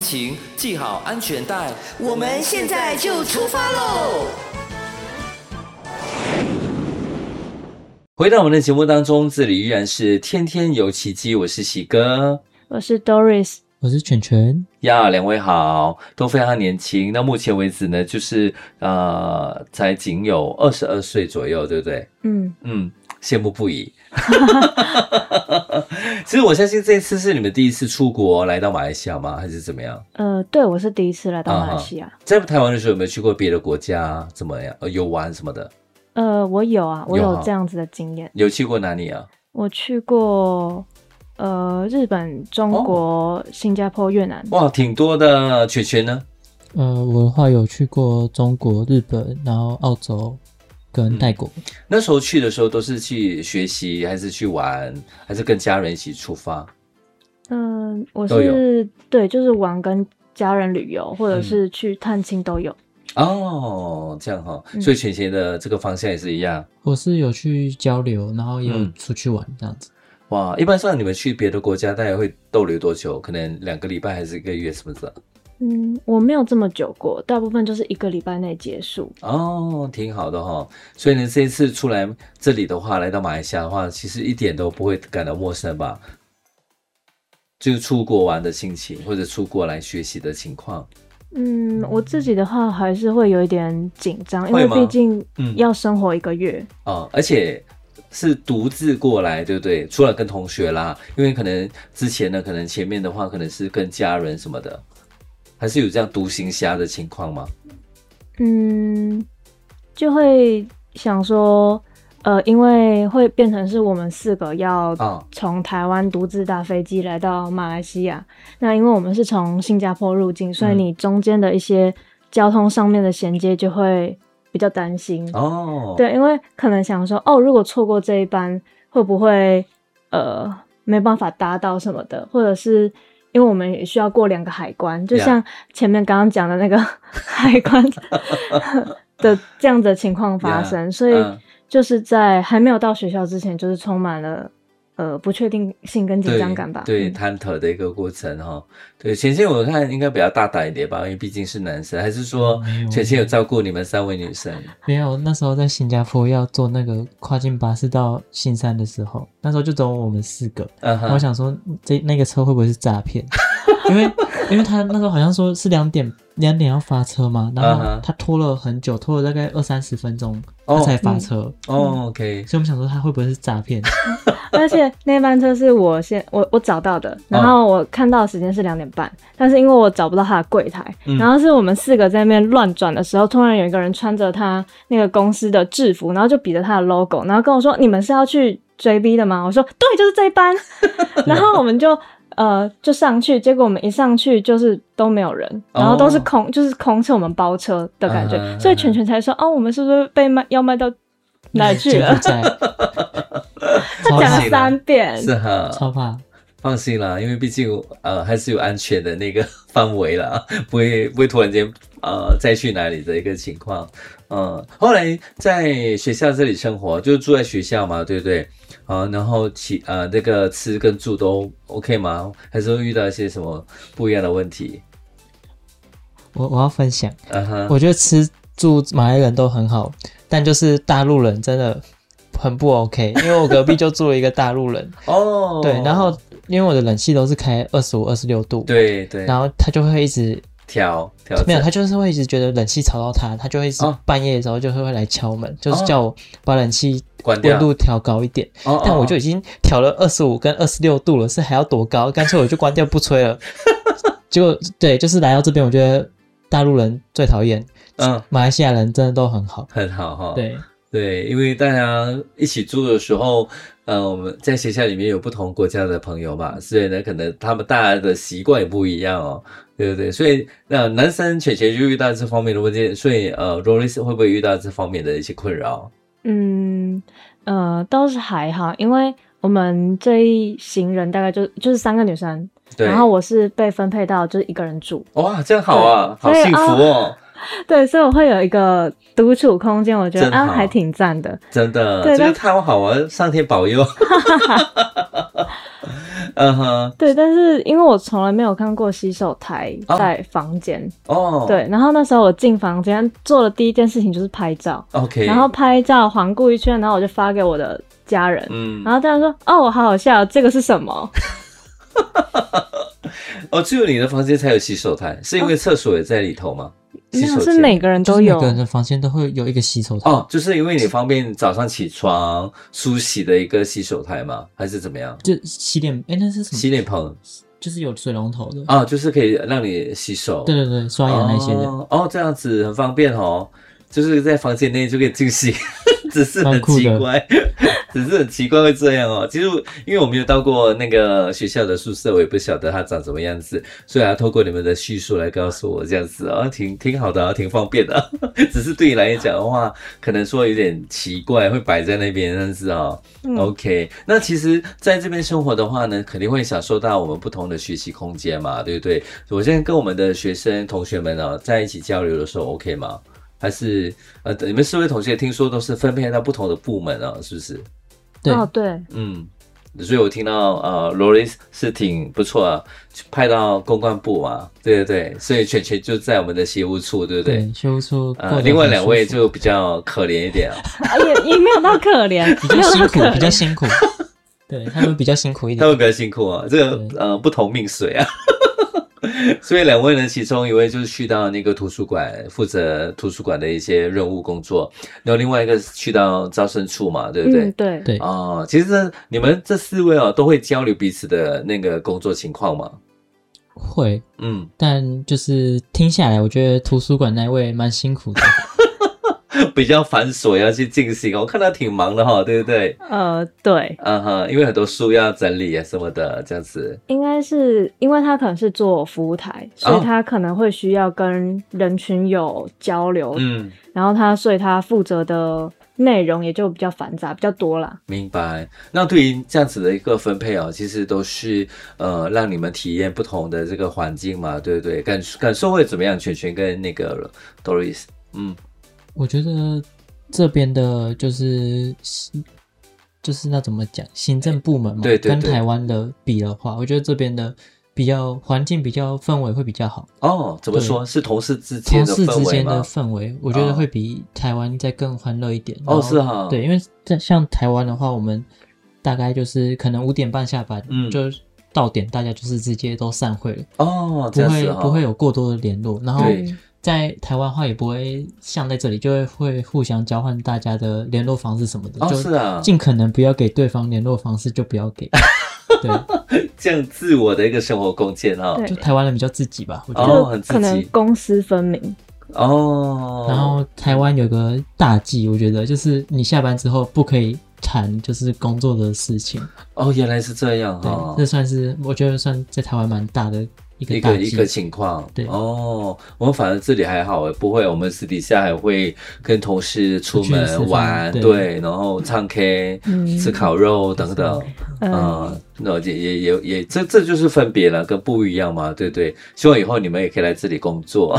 情，系好安全带， 我们现在就出发喽！ 回到我们的节目当中，这里依然是天天有奇迹，我是喜哥， 我是 Doris， 我是全全呀，两位好，都非常年轻。那目前为止呢，就是才仅有22岁左右，对不对？羡慕不已。其实我相信这一次是你们第一次出国来到马来西亚吗？还是怎么样？ 对，我是第一次来到马来西亚。 在台湾的时候有没有去过别的国家？怎么样？游玩什么的？ 我有啊，我有这样子的经验。 有去过哪里啊？ 我去过日本、中国、新加坡、越南。 哇，挺多的。全全呢？ 我的话有去过中国、日本，然后澳洲跟泰国。 那时候去的时候都是去学习，还是去玩，还是跟家人一起出发？ 我是对，就是玩跟家人旅游，或者是去探亲都有。 哦，这样哈，所以全全的这个方向也是一样。 我是有去交流，然后也有出去玩这样子。 哇，一般上你们去别的国家大概会逗留多久？可能2个礼拜还是1个月什么的？ 我没有这么久过，大部分就是1个礼拜内结束。 哦，挺好的哈。所以呢，这一次出来这里的话，来到马来西亚的话，其实一点都不会感到陌生吧？就出国玩的心情，或者出国来学习的情况。 我自己的话还是会有一点紧张，因为毕竟要生活1个月。 而且是独自过来，对不对？除了跟同学啦，因为可能之前呢，可能前面的话可能是跟家人什么的，还是有这样独行侠的情况吗？ 就会想说，因为会变成是我们4个要从台湾独自搭飞机来到马来西亚。那因为我们是从新加坡入境，所以你中间的一些交通上面的衔接就会比较担心。对，因为可能想说，如果错过这一班，会不会没办法搭到什么的，或者是因为我们也需要过2个海关，就像前面刚刚讲的那个海关的这样的情况发生，所以就是在还没有到学校之前，就是充满了不确定性跟紧张感吧。 对，忐忑的一个过程哈。对，全全我看应该比较大胆一点吧，因为毕竟是男生，还是说全全有照顾你们3位女生？ 没有，那时候在新加坡要坐那个跨境巴士到新山的时候，那时候就只有我们4个。我想说那个车会不会是诈骗？因为他那时候好像说是2点要发车嘛，然后他拖了很久，拖了大概20-30分钟他才发车。 OK， 所以我们想说他会不会是诈骗？ 而且那班车是我找到的，然后我看到的时间是2点半，但是因为我找不到他的柜台，然后是我们4个在那边乱转的时候，突然有一个人穿着他那个公司的制服，然后就比着他的 logo， 然后跟我说：“你们是要去追 B 的吗？”我说：“对，就是这一班。”然后我们就上去，结果我们一上去就是都没有人，然后都是就是空车，我们包车的感觉，所以全全才说：“我们是不是被要卖到哪里去了？”他讲了3遍， 是哈， 超怕。 放心啦，因为毕竟还是有安全的那个范围啦，不会突然间再去哪里的一个情况。后来在学校这里生活，就住在学校嘛，对不对？然后那个吃跟住都 OK 吗？还是会遇到一些什么不一样的问题？ 我要分享，我觉得吃住马来人都很好，但就是大陆人真的很不 OK， 因为我隔壁就住了一个大陆人。对，然后因为我的冷气都是开25、26度， 对， 然后他就会一直调没有，他就是会一直觉得冷气吵到他就会一直半夜的时候就会来敲门，就是叫我把冷气温度调高一点。但我就已经调了25跟26度了，是还要多高？干脆我就关掉不吹了。结果对，就是来到这边，我觉得大陆人最讨厌，马来西亚人真的都很好， 很好哈。 对， 因为大家一起住的时候，我们在学校里面有不同国家的朋友嘛，所以呢，可能他们大家的习惯也不一样哦，对不对？所以男生全就遇到这方面的问题，所以Doris 会不会遇到这方面的一些困扰？ 倒是还好，因为我们这一行人大概就是3个女生，然后我是被分配到就是1个人住。 哇，这样好啊，好幸福哦。 对，所以我会有一个独处空间，我觉得还挺赞的， 真的， 对， 这个太好啊，上天保佑。 对，但是因为我从来没有看过洗手台在房间对，然后那时候我进房间做的第一件事情就是拍照 ，OK， 然后拍照环顾一圈，然后我就发给我的家人，然后家人说哦，好好笑，这个是什么？ 只有你的房间才有洗手台，是因为厕所也在里头吗？ 没有，是每个人都有， 每个人的房间都会有一个洗手台就是因为你方便早上起床梳洗的一个洗手台吗？还是怎么样？ 就洗脸，那是什么？ 洗脸盆， 就是有水龙头的就是可以让你洗手， 对对对，刷牙那些的这样子很方便就是在房间内就可以进行，只是很奇怪，只是很奇怪会这样其实因为我没有到过那个学校的宿舍，我也不晓得它长什么样子，所以要透过你们的叙述来告诉我这样子挺好的挺方便的只是对你来讲的话，可能说有点奇怪，会摆在那边，但是OK， 那其实在这边生活的话呢，肯定会享受到我们不同的学习空间嘛，对不对？我现在跟我们的学生同学们在一起交流的时候 OK 吗？还是你们4位同学听说都是分配到不同的部门是不是？ 对对， 所以我听到Loris 是挺不错派到公关部嘛，对对对，所以全就在我们的协务处，对不对？ 对，协务处。 另外2位就比较可怜一点也没有到可怜， 比较辛苦，比较辛苦。对，他们比较辛苦一点， 他们比较辛苦这个不同命水所以2位呢，其中1位就是去到那个图书馆，负责图书馆的一些任务工作，然后另外一个去到招生处嘛，对不对？ 对对其实你们这4位都会交流彼此的那个工作情况吗？ 会，但就是听下来，我觉得图书馆那位蛮辛苦的。 比较繁琐要去进行我看他挺忙的对不对？ 对， 因为很多书要整理什么的，这样子。 应该是因为他可能是做服务台，所以他可能会需要跟人群有交流，然后所以他负责的内容也就比较繁杂，比较多啦。 明白。那对于这样子的一个分配其实都是让你们体验不同的这个环境嘛，对不对？感受会怎么样？全跟那个 Doris， 我觉得这边的就是那怎么讲，行政部门嘛， 对， 跟台湾的比的话，我觉得这边的环境比较氛围会比较好。 怎么说？是同事之间的氛围吗？ 同事之间的氛围，我觉得会比台湾再更欢乐一点。 是哈。 对，因为像台湾的话，我们大概就是可能5点半下班，就到点，大家就是直接都散会了。不会有过多的联络，然后。在台湾的话也不会像在这里就会互相交换大家的联络方式什么的， 是啊， 尽可能不要给对方联络方式就不要给对， 这样自我的一个生活空间就台湾人比较自己吧，我觉得很自己， 可能公私分明然后台湾有个大忌，我觉得就是你下班之后不可以谈就是工作的事情。 原来是这样这算是我觉得算在台湾蛮大的一个情况。 对我们反正这里还好不会，我们私底下还会跟同事出门玩，对，然后唱 K、吃烤肉等等。那也这就是分别了，跟不一样嘛，对不对？希望以后你们也可以来这里工作。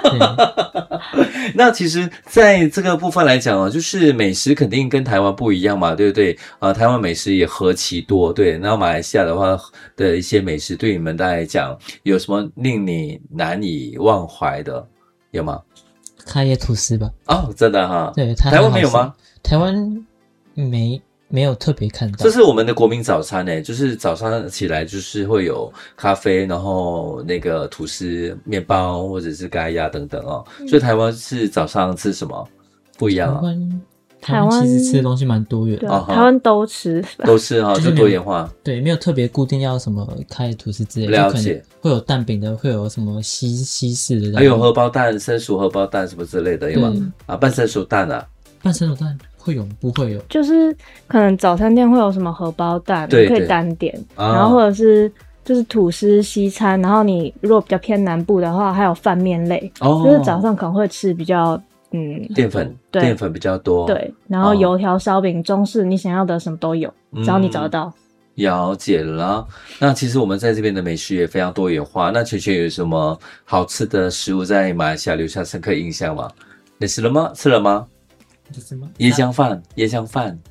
那其实在这个部分来讲就是美食肯定跟台湾不一样嘛，对不对？台湾美食也何其多，对。然后马来西亚的话的一些美食对你们来讲有什么令你难以忘怀的，有吗？ 咖椰吐司吧。 真的哈。 对， 台湾没有吗？ 台湾没有特别看到。 这是我们的国民早餐就是早上起来就是会有咖啡，然后那个吐司、面包或者是咖椰等等所以台湾是早上吃什么不一样台湾其实吃的东西蛮多元的， 台湾都吃就多元化。 对，没有特别固定要什么咖椰吐司之类的， 了解。 会有蛋饼的，会有什么西式的， 还有荷包蛋、生熟荷包蛋什么之类的，有吗？半生熟蛋半生熟蛋会有不会有？ 就是可能早餐店会有什么荷包蛋，可以单点，然后或者是就是吐司西餐，然后你如果比较偏南部的话，还有饭面类，就是早上可能会吃比较淀粉比较多， 对，然后油条、烧饼、中式你想要的什么都有，只要你找得到。 了解了。那其实我们在这边的美食也非常多元化。那全有什么好吃的食物在马来西亚留下深刻印象吗？你吃了吗？吃了吗？ 就是吗？ 椰浆饭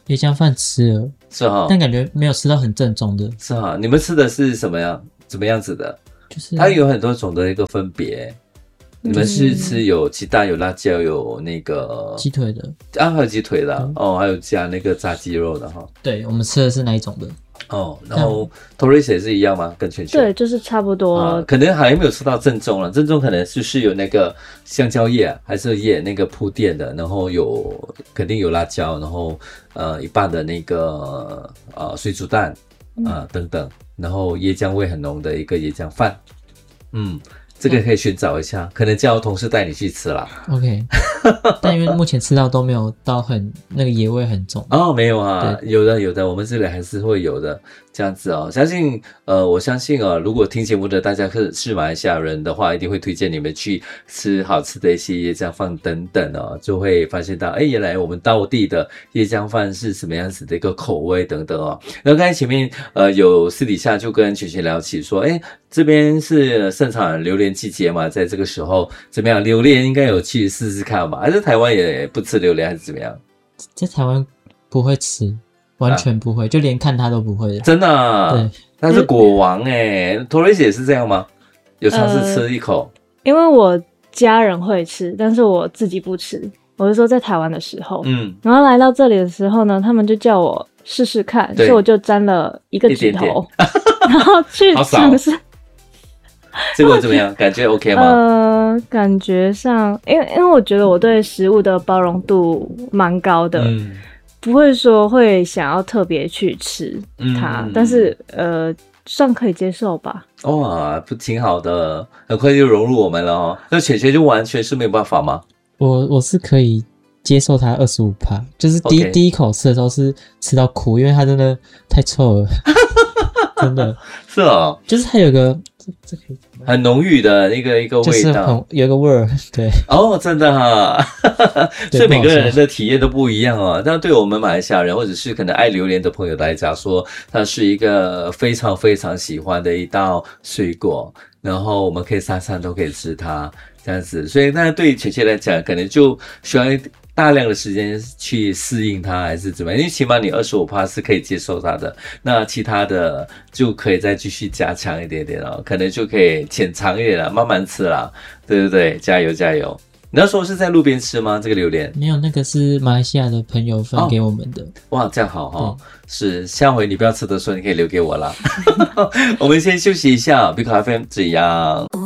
椰浆饭吃了， 是哈， 但感觉没有吃到很正宗的。 是哈，你们吃的是怎么样子的？ 就是它有很多种的一个分别。你们是吃有鸡蛋、有辣椒、有那个鸡腿的还有鸡腿的哦，还有加那个炸鸡肉的哈。 对，我们吃的是哪一种的？ 哦，然后 Torres 也是一样吗？跟全对，就是差不多。 可能还没有吃到正宗了，正宗可能就是有那个香蕉叶还是叶那个铺垫的，然后肯定有辣椒，然后一半的那个水煮蛋等等，然后椰浆味很浓的一个椰浆饭，这个可以寻找一下，可能叫同事带你去吃啦。 OK， 但因为目前吃到都没有到那个椰味很重。 没有啊，有的，我们这里还是会有的，这样子哦。我相信如果听节目的大家是马来西亚人的话，一定会推荐你们去吃好吃的一些椰浆饭等等哦，就会发现到，原来我们道地的椰浆饭是什么样子的一个口味等等哦。然后刚才前面有私底下就跟群群聊起说，这边是盛产榴莲季节嘛，在这个时候怎么样？榴莲应该有去试试看吧？还是台湾也不吃榴莲，还是怎么样？ 在台湾不会吃，完全不会，就连看它都不会的。 真的啊？ 对， 他是果王Torres 也是这样吗？有尝试吃一口？ 因为我家人会吃，但是我自己不吃。我是说在台湾的时候，然后来到这里的时候呢，他们就叫我试试看，所以我就沾了一个指头，然后去尝试。 结果怎么样？感觉 OK 吗？ 感觉上，因为我觉得我对食物的包容度蛮高的，不会说会想要特别去吃它，但是算可以接受吧。 哇，不挺好的，很快就融入我们了哦。那犬犬就完全是没有办法吗？ 我是可以接受它25%，就是第一口吃的时候是吃到苦，因为它真的太臭了，真的是哦， 就是它有个很浓郁的一个味道， 就是有一个味儿，对真的哈，所以每个人的体验都不一样哦。但对我们马来西亚人或者是可能爱榴莲的朋友来讲说，它是一个非常非常喜欢的一道水果，然后我们可以餐餐都可以吃它这样子，所以那对犬犬来讲，可能就需要大量的时间去适应它，还是怎么样？因为起码你25%是可以接受它的，那其他的就可以再继续加强一点点了，可能就可以浅尝一点了，慢慢吃啦，对不对？加油加油！你那时候是在路边吃吗？这个榴莲没有，那个是马来西亚的朋友分给我们的。 哇，这样好哈！是，下回你不要吃的时候，你可以留给我啦。我们先休息一下，Big FM 这样。